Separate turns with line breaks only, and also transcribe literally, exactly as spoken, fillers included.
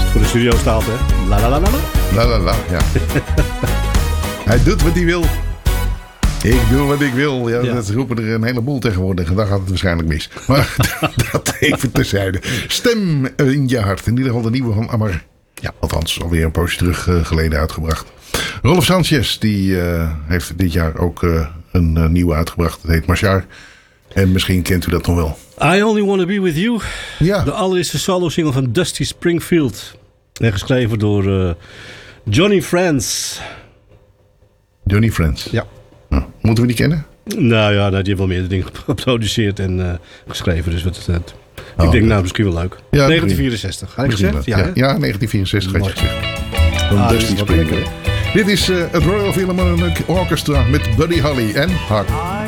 Voor de studio staat, hè? La la la la la.
La la la, ja. Hij doet wat hij wil. Ik doe wat ik wil. Ja,
Ja.
Dat roepen er een heleboel tegenwoordig. En dan gaat het waarschijnlijk mis. Maar dat even terzijde. Stem in je hart. In ieder geval de nieuwe van Amar. Ja, althans alweer een poosje terug uh, geleden uitgebracht. Rolf Sanchez, die uh, heeft dit jaar ook uh, een uh, nieuwe uitgebracht. Het heet Machar. En misschien kent u dat nog wel.
I Only Wanna Be With You.
Ja.
De allereerste solo-single van Dusty Springfield. En geschreven door uh, Johnny Friends.
Johnny Friends.
Ja.
Nou, moeten we die kennen?
Nou ja, nou, die heeft wel meerdere dingen geproduceerd en uh, geschreven. Dus wat, uh, ik
Oh,
denk,
ja.
nou, misschien wel leuk.
Ja,
negentien vierenzestig. Had ik
Misschien
gezegd?
wel.
Ja,
Ja,
hè?
ja, negentien vierenzestig had je
Mooi.
gezegd. Van
Ah,
Dusty
dit is wat
Springfield.
lekker, hè?
Dit is uh, het Royal Philharmonic Orchestra met Buddy Holly en Hart.